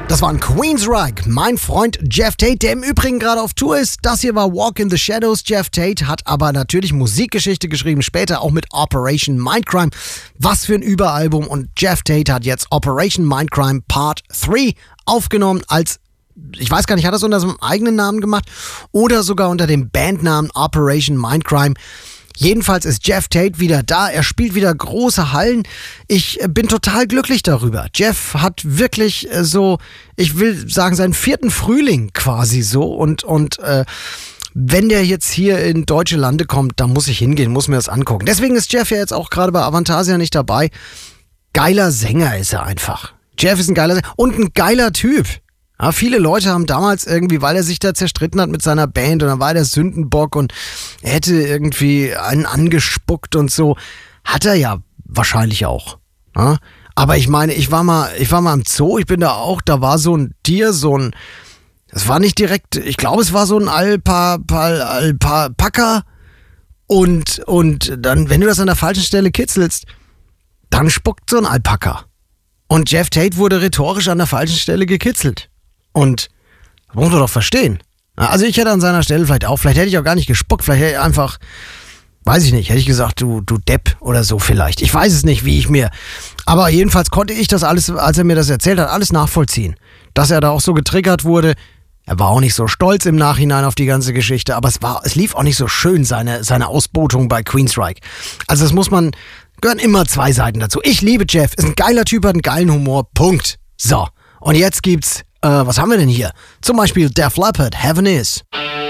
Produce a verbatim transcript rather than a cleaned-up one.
Das war ein Queensryche, mein Freund Jeff Tate, der im Übrigen gerade auf Tour ist. Das hier war Walk in the Shadows. Jeff Tate hat aber natürlich Musikgeschichte geschrieben, später auch mit Operation Mindcrime. Was für ein Überalbum. Und Jeff Tate hat jetzt Operation Mindcrime Part drei aufgenommen als, ich weiß gar nicht, hat er es unter seinem eigenen Namen gemacht oder sogar unter dem Bandnamen Operation Mindcrime. Jedenfalls ist Jeff Tate wieder da, er spielt wieder große Hallen. Ich bin total glücklich darüber. Jeff hat wirklich so, ich will sagen, seinen vierten Frühling quasi so. Und, und äh, wenn der jetzt hier in deutsche Lande kommt, dann muss ich hingehen, muss mir das angucken. Deswegen ist Jeff ja jetzt auch gerade bei Avantasia nicht dabei. Geiler Sänger ist er einfach. Jeff ist ein geiler Sänger und ein geiler Typ. Ja, viele Leute haben damals irgendwie, weil er sich da zerstritten hat mit seiner Band und dann war der Sündenbock und er hätte irgendwie einen angespuckt und so. Hat er ja wahrscheinlich auch. Ja? Aber ich meine, ich war mal, ich war mal im Zoo, ich bin da auch, da war so ein Tier, so ein, das war nicht direkt, ich glaube, es war so ein Alpa, Alpa, Alpaka und, und dann, wenn du das an der falschen Stelle kitzelst, dann spuckt so ein Alpaka. Und Jeff Tate wurde rhetorisch an der falschen Stelle gekitzelt. Und das muss man doch verstehen. Also ich hätte an seiner Stelle vielleicht auch, vielleicht hätte ich auch gar nicht gespuckt, vielleicht hätte ich einfach, weiß ich nicht, hätte ich gesagt, du, du Depp oder so vielleicht. Ich weiß es nicht, wie ich mir, aber jedenfalls konnte ich das alles, als er mir das erzählt hat, alles nachvollziehen. Dass er da auch so getriggert wurde. Er war auch nicht so stolz im Nachhinein auf die ganze Geschichte, aber es war, es lief auch nicht so schön, seine, seine Ausbotung bei Queensryche. Also das muss man, gehören immer zwei Seiten dazu. Ich liebe Jeff, ist ein geiler Typ, hat einen geilen Humor, Punkt. So, und jetzt gibt's Äh, was haben wir denn hier? Zum Beispiel Def Leppard, Heaven Is.